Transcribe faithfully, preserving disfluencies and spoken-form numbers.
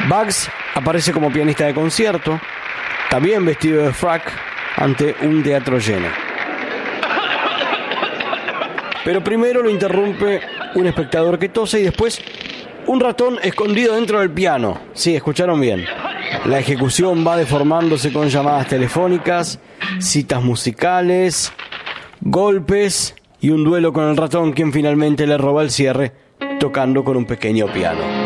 Bugs aparece como pianista de concierto, también vestido de frac, ante un teatro lleno. Pero primero lo interrumpe un espectador que tose y después un ratón escondido dentro del piano. Sí, escucharon bien. La ejecución va deformándose con llamadas telefónicas, citas musicales, golpes y un duelo con el ratón, quien finalmente le roba el cierre tocando con un pequeño piano.